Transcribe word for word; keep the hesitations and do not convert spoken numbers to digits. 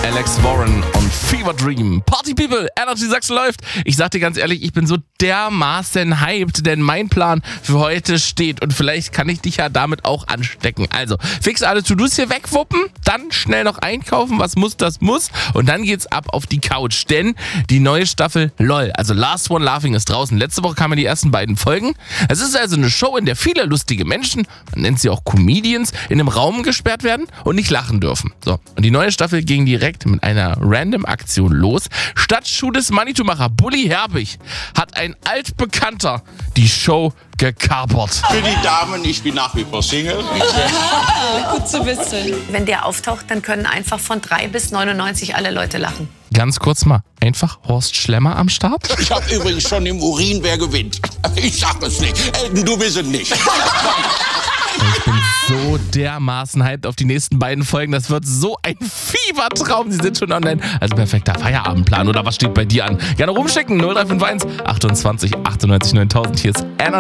Alex Warren und Fever Dream. Party People, Energy Sachsen läuft. Ich sag dir ganz ehrlich, ich bin so dermaßen hyped, denn mein Plan für heute steht und vielleicht kann ich dich ja damit auch anstecken. Also, fix alle To-Dos hier wegwuppen, dann schnell noch einkaufen, was muss, das muss und dann geht's ab auf die Couch, denn die neue Staffel LOL, also Last One Laughing, ist draußen. Letzte Woche kamen die ersten beiden Folgen. Es ist also eine Show, in der viele lustige Menschen, man nennt sie auch Comedians, in einem Raum gesperrt werden und nicht lachen dürfen. So, und die neue Staffel ging direkt mit einer Random-Aktion los. Stadtschuh des Manitou-Macher Bully Herbig hat ein Altbekannter die Show gekapert. Für die Damen, ich bin nach wie vor Single. Gut zu wissen. Wenn der auftaucht, dann können einfach von drei bis neunundneunzig alle Leute lachen. Ganz kurz mal, einfach Horst Schlemmer am Start? Ich habe übrigens schon im Urin, wer gewinnt. Ich sag es nicht. Elton, du bist es nicht. Ich bin so dermaßen hyped auf die nächsten beiden Folgen. Das wird so ein Fiebertraum. Sie sind schon online. Also perfekter Feierabendplan. Oder was steht bei dir an? Gerne rumschicken. null drei fünf eins achtundzwanzig achtundneunzig neuntausend. Hier ist Anna.